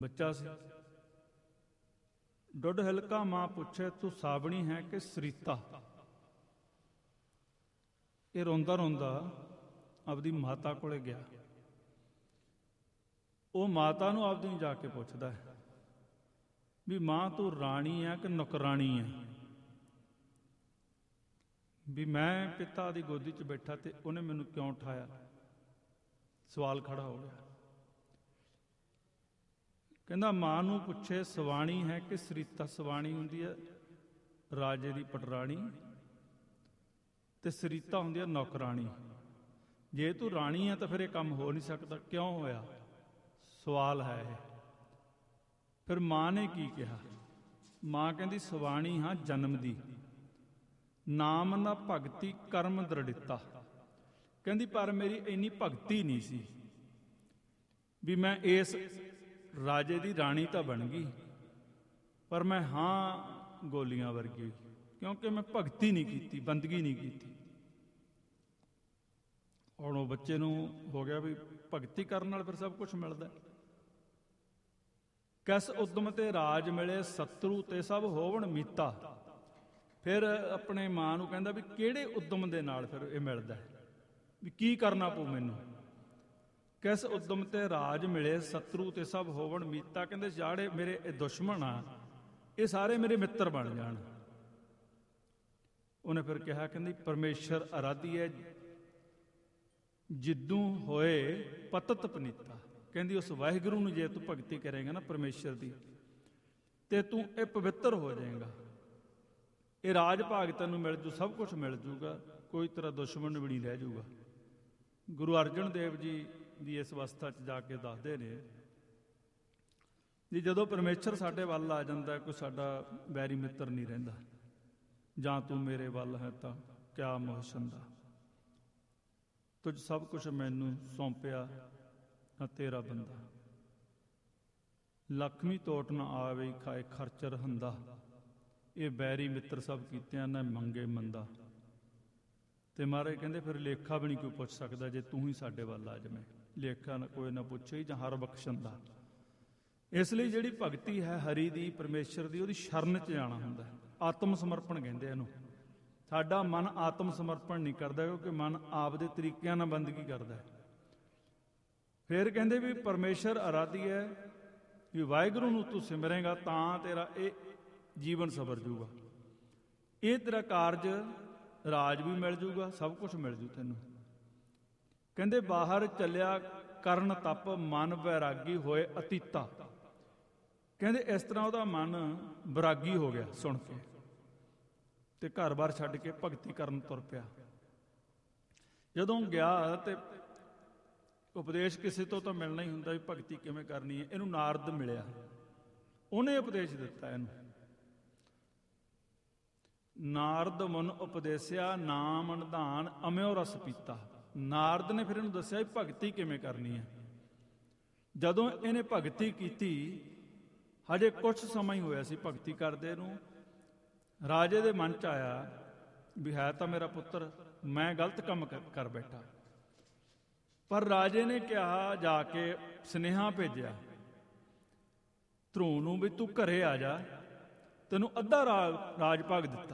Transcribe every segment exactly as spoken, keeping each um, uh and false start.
ਬੱਚਾ ਸੀ। ਡੁੱਡ ਹਿਲਕਾ ਮਾਂ ਪੁੱਛੇ ਤੂੰ ਸਾਬਣੀ ਹੈ ਕਿ ਸਰੀਤਾ। ਇਹ ਰੋਂਦਾ ਰੋਂਦਾ ਆਪਦੀ ਮਾਤਾ ਕੋਲੇ ਗਿਆ। ਉਹ ਮਾਤਾ ਨੂੰ ਆਪਦੀ ਜਾ ਕੇ ਪੁੱਛਦਾ ਹੈ ਵੀ ਮਾਂ ਤੂੰ ਰਾਣੀ ਹੈ ਕਿ ਨੌਕਰਾਣੀ ਹੈ। ਵੀ ਮੈਂ ਪਿਤਾ ਦੀ ਗੋਦੀ 'ਚ ਬੈਠਾ ਤੇ ਉਹਨੇ ਮੈਨੂੰ ਕਿਉਂ ਉਠਾਇਆ। ਸਵਾਲ ਖੜਾ ਹੋ ਗਿਆ। ਕਹਿੰਦਾ ਮਾਂ ਨੂੰ ਪੁੱਛੇ ਸਵਾਣੀ ਹੈ ਕਿ ਸਰੀਤਾ। ਸਵਾਣੀ ਹੁੰਦੀ ਹੈ ਰਾਜੇ ਦੀ ਪਟਰਾਣੀ ਤੇ ਸਰੀਤਾ ਹੁੰਦੀ ਹੈ ਨੌਕਰਾਣੀ। ਜੇ ਤੂੰ ਰਾਣੀ ਹੈ ਤਾਂ ਫਿਰ ਇਹ ਕੰਮ ਹੋ ਨਹੀਂ ਸਕਦਾ। ਕਿਉਂ ਹੋਇਆ? ਸਵਾਲ ਹੈ ਇਹ। ਫਿਰ ਮਾਂ ਨੇ ਕੀ ਕਿਹਾ? ਮਾਂ ਕਹਿੰਦੀ ਸਵਾਣੀ ਹਾਂ ਜਨਮ ਦੀ, ਨਾਮ ਨਾ ਭਗਤੀ ਕਰਮ ਦ੍ਰਿੜਤਾ। ਕਹਿੰਦੀ ਪਰ ਮੇਰੀ ਇੰਨੀ ਭਗਤੀ ਨਹੀਂ ਸੀ ਵੀ ਮੈਂ ਇਸ ਰਾਜੇ ਦੀ ਰਾਣੀ ਤਾਂ ਬਣ ਗਈ, ਪਰ ਮੈਂ ਹਾਂ ਗੋਲੀਆਂ ਵਰਗੀ, ਕਿਉਂਕਿ ਮੈਂ ਭਗਤੀ ਨਹੀਂ ਕੀਤੀ, ਬੰਦਗੀ ਨਹੀਂ ਕੀਤੀ। ਹੁਣ ਉਹ ਬੱਚੇ ਨੂੰ ਹੋ ਗਿਆ ਵੀ ਭਗਤੀ ਕਰਨ ਨਾਲ ਫਿਰ ਸਭ ਕੁਝ ਮਿਲਦਾ। ਕਿਸ ਉਦਮ ਤੇ ਰਾਜ ਮਿਲੇ ਸਤਰੂ ਤੇ ਸਭ ਹੋਵਣ ਮੀਤਾ। ਫਿਰ ਆਪਣੇ ਮਾਂ ਨੂੰ ਕਹਿੰਦਾ ਵੀ ਕਿਹੜੇ ਉਦਮ ਦੇ ਨਾਲ ਫਿਰ ਇਹ ਮਿਲਦਾ ਹੈ, ਵੀ ਕੀ ਕਰਨਾ ਪਊ ਮੈਨੂੰ। ਕਿਸ ਉਦਮ ਤੇ ਰਾਜ ਮਿਲੇ ਸਤਰੂ ਤੇ ਸਭ ਹੋਵਣ ਮੀਤਾ। ਕਹਿੰਦੇ ਜਿਹੜੇ ਮੇਰੇ ਇਹ ਦੁਸ਼ਮਣ ਆ ਇਹ ਸਾਰੇ ਮੇਰੇ ਮਿੱਤਰ ਬਣ ਜਾਣ। ਉਹਨੇ ਫਿਰ ਕਿਹਾ ਕਹਿੰਦੀ ਪਰਮੇਸ਼ਰ ਅਰਾਧੀ ਹੈ ਜਿੱਦੂ ਹੋਏ ਪਤਤ ਪਨੀਤਾ। ਕਹਿੰਦੀ ਉਸ ਵਾਹਿਗੁਰੂ ਨੂੰ ਜੇ ਤੂੰ ਭਗਤੀ ਕਰੇਗਾ ਨਾ ਪਰਮੇਸ਼ਰ ਦੀ, ਤੇ ਤੂੰ ਇਹ ਪਵਿੱਤਰ ਹੋ ਜਾਏਗਾ। ਇਹ ਰਾਜ ਭਾਗ ਤੈਨੂੰ ਮਿਲ ਜੂ, ਸਭ ਕੁਝ ਮਿਲ ਜੂਗਾ, ਕੋਈ ਤੇਰਾ ਦੁਸ਼ਮਣ ਵੀ ਨਹੀਂ ਰਹਿ ਜੂਗਾ। ਗੁਰੂ ਅਰਜਨ ਦੇਵ ਜੀ ਦੀ ਇਸ ਅਵਸਥਾ 'ਚ ਜਾ ਕੇ ਦੱਸਦੇ ਨੇ ਜੀ ਜਦੋਂ ਪਰਮੇਸ਼ਰ ਸਾਡੇ ਵੱਲ ਆ ਜਾਂਦਾ ਕੋਈ ਸਾਡਾ ਵੈਰੀ ਮਿੱਤਰ ਨਹੀਂ ਰਹਿੰਦਾ। ਜਾਂ ਤੂੰ ਮੇਰੇ ਵੱਲ ਹੈ ਤਾਂ ਕਿਆ ਮੋਹਸ਼ਨ ਦਾ, ਤੁਝ ਸਭ ਕੁਝ ਮੈਨੂੰ ਸੌਂਪਿਆ ਨਾ ਤੇਰਾ ਬੰਦਾ। ਲక్ష్ਮੀ ਤੋਟ ਨਾ ਆਵੇ ਖਾਏ ਖਰਚਰ ਹੰਦਾ। ਇਹ ਬੈਰੀ ਮਿੱਤਰ ਸਭ ਕੀਤਿਆਂ ਨਾ ਮੰਗੇ ਮੰਦਾ। ਤੇ ਮਹਾਰਾਜ ਕਹਿੰਦੇ ਫਿਰ ਲੇਖਾ ਵੀ ਨਹੀਂ ਕੋਈ ਪੁੱਛ ਸਕਦਾ ਜੇ ਤੂੰ ਹੀ ਸਾਡੇ ਵੱਲ ਆ ਜਾਵੇਂ। ਲੇਖਾ ਨਾ ਕੋਈ ਨਾ ਪੁੱਛੇ ਜਾਂ ਹਰ ਬਖਸ਼ਣ ਦਾ। ਇਸ ਲਈ ਜਿਹੜੀ ਭਗਤੀ ਹੈ ਹਰੀ ਦੀ, ਪਰਮੇਸ਼ਰ ਦੀ, ਉਹਦੀ ਸ਼ਰਨ 'ਚ ਜਾਣਾ ਹੁੰਦਾ। ਆਤਮ ਸਮਰਪਣ ਕਹਿੰਦੇ ਇਹਨੂੰ। ਸਾਡਾ ਮਨ ਆਤਮ ਸਮਰਪਣ ਨਹੀਂ ਕਰਦਾ ਕਿਉਂਕਿ ਮਨ ਆਪਦੇ ਤਰੀਕਿਆਂ ਨਾਲ ਬੰਦਗੀ ਕਰਦਾ। ਫਿਰ ਕਹਿੰਦੇ ਵੀ ਪਰਮੇਸ਼ਰ ਅਰਾਧੀ ਹੈ ਵੀ ਵਾਹਿਗੁਰੂ ਨੂੰ ਤੂੰ ਸਿਮਰੇਗਾ ਤਾਂ ਤੇਰਾ ਇਹ ਜੀਵਨ ਸਵਰ ਜੂਗਾ। ਇਹ ਤੇਰਾ ਕਾਰਜ ਰਾਜ ਵੀ ਮਿਲ ਜੂਗਾ, ਸਭ ਕੁਝ ਮਿਲ ਜੂ ਤੈਨੂੰ। ਕਹਿੰਦੇ ਬਾਹਰ ਚੱਲਿਆ ਕਰਨ ਤਪ ਮਨ ਵੈਰਾਗੀ ਹੋਏ ਅਤੀਤਾ। ਕਹਿੰਦੇ ਇਸ ਤਰ੍ਹਾਂ ਉਹਦਾ ਮਨ ਵੈਰਾਗੀ ਹੋ ਗਿਆ ਸੁਣ ਕੇ ਤੇ ਘਰ-ਬਾਰ ਛੱਡ ਕੇ ਭਗਤੀ ਕਰਨ ਤੁਰ ਪਿਆ। ਜਦੋਂ ਗਿਆ ਤੇ ਉਪਦੇਸ਼ ਕਿਸੇ ਤੋਂ ਤਾਂ ਮਿਲਣਾ ਹੀ ਹੁੰਦਾ ਵੀ ਭਗਤੀ ਕਿਵੇਂ ਕਰਨੀ ਹੈ। ਇਹਨੂੰ ਨਾਰਦ ਮਿਲਿਆ, ਉਹਨੇ ਉਪਦੇਸ਼ ਦਿੱਤਾ ਇਹਨੂੰ। ਨਾਰਦ ਮਨ ਉਪਦੇਸਿਆ ਨਾਮ ਨਿਧਾਨ ਅਮਿਓ ਰਸ ਪੀਤਾ। ਨਾਰਦ ਨੇ ਫਿਰ ਇਹਨੂੰ ਦੱਸਿਆ ਵੀ ਭਗਤੀ ਕਿਵੇਂ ਕਰਨੀ ਹੈ। ਜਦੋਂ ਇਹਨੇ ਭਗਤੀ ਕੀਤੀ, ਹਜੇ ਕੁਛ ਸਮਾਂ ਹੀ ਹੋਇਆ ਸੀ ਭਗਤੀ ਕਰਦੇ ਨੂੰ, ਰਾਜੇ ਦੇ ਮਨ 'ਚ ਆਇਆ ਵੀ ਹੈ ਤਾਂ ਮੇਰਾ ਪੁੱਤਰ, ਮੈਂ ਗਲਤ ਕੰਮ ਕਰ ਬੈਠਾ। ਪਰ ਰਾਜੇ ਨੇ ਕਿਹਾ, ਜਾ ਕੇ ਸੁਨੇਹਾ ਭੇਜਿਆ ਧਰੂ ਨੂੰ ਵੀ ਤੂੰ ਘਰੇ ਆ ਜਾ, ਤੈਨੂੰ ਅੱਧਾ ਰਾਜ ਭਾਗ ਦਿੱਤਾ।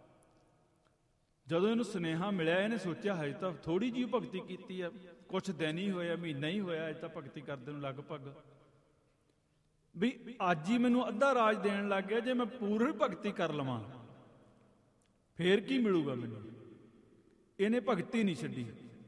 ਜਦੋਂ ਇਹਨੂੰ ਸੁਨੇਹਾ ਮਿਲਿਆ ਇਹਨੇ ਸੋਚਿਆ ਹਜੇ ਤਾਂ ਥੋੜੀ ਜਿਹੀ ਭਗਤੀ ਕੀਤੀ ਆ, ਕੁਛ ਦਿਨ ਹੀ ਹੋਇਆ, ਮਹੀਨਾ ਹੀ ਹੋਇਆ ਅਜੇ ਤਾਂ ਭਗਤੀ ਕਰਦੇ ਨੂੰ ਲਗਭਗ, ਵੀ ਅੱਜ ਹੀ ਮੈਨੂੰ ਅੱਧਾ ਰਾਜ ਦੇਣ ਲੱਗ ਗਿਆ। ਜੇ ਮੈਂ ਪੂਰੀ ਭਗਤੀ ਕਰ ਲਵਾਂ ਫੇਰ ਕੀ ਮਿਲੂਗਾ ਮੈਨੂੰ। ਇਹਨੇ ਭਗਤੀ ਨਹੀਂ ਛੱਡੀ।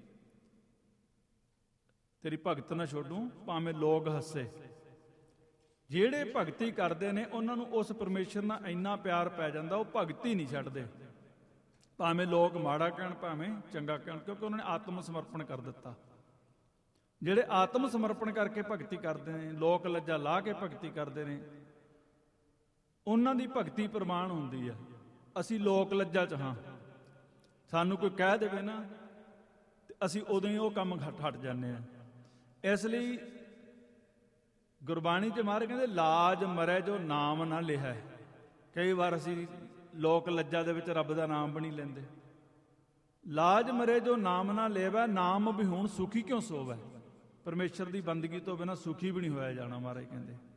ਤੇਰੀ ਭਗਤ ਨਾ ਛੋਡੂ ਭਾਵੇਂ ਲੋਕ ਹੱਸੇ। ਜਿਹੜੇ ਭਗਤੀ ਕਰਦੇ ਨੇ ਉਹਨਾਂ ਨੂੰ ਉਸ ਪਰਮੇਸ਼ਰ ਨਾਲ ਇੰਨਾ ਪਿਆਰ ਪੈ ਜਾਂਦਾ, ਉਹ ਭਗਤੀ ਨਹੀਂ ਛੱਡਦੇ, ਭਾਵੇਂ ਲੋਕ ਮਾੜਾ ਕਹਿਣ ਭਾਵੇਂ ਚੰਗਾ ਕਹਿਣ, ਕਿਉਂਕਿ ਉਹਨਾਂ ਨੇ ਆਤਮ ਸਮਰਪਣ ਕਰ ਦਿੱਤਾ। ਜਿਹੜੇ ਆਤਮ ਸਮਰਪਣ ਕਰਕੇ ਭਗਤੀ ਕਰਦੇ ਨੇ, ਲੋਕ ਲੱਜਾ ਲਾ ਕੇ ਭਗਤੀ ਕਰਦੇ ਨੇ, ਉਹਨਾਂ ਦੀ ਭਗਤੀ ਪ੍ਰਮਾਣ ਹੁੰਦੀ ਆ। ਅਸੀਂ ਲੋਕ ਲੱਜਾ 'ਚ ਹਾਂ, ਸਾਨੂੰ ਕੋਈ ਕਹਿ ਦੇਵੇ ਨਾ ਤੇ ਅਸੀਂ ਉਦੋਂ ਹੀ ਉਹ ਕੰਮ ਹਟ ਜਾਂਦੇ ਹਾਂ। ਇਸ ਲਈ ਗੁਰਬਾਣੀ 'ਚ ਮਹਾਰਾਜ ਕਹਿੰਦੇ ਲਾਜ ਮਰੇ ਜੋ ਨਾਮ ਨਾ ਲਿਆ। ਕਈ ਵਾਰ ਅਸੀਂ ਲੋਕ ਲੱਜਾ ਦੇ ਵਿੱਚ ਰੱਬ ਦਾ ਨਾਮ ਵੀ ਨਹੀਂ ਲੈਂਦੇ। ਲਾਜ ਮਰੇ ਜੋ ਨਾਮ ਨਾ ਲੇਵੈ ਨਾਮ ਵੀ ਹੁਣ ਸੁਖੀ ਕਿਉਂ ਸੋਵੈ। ਪਰਮੇਸ਼ਰ ਦੀ ਬੰਦਗੀ ਤੋਂ ਬਿਨਾਂ ਸੁਖੀ ਵੀ ਨਹੀਂ ਹੋਇਆ ਜਾਣਾ, ਮਹਾਰਾਜ ਕਹਿੰਦੇ।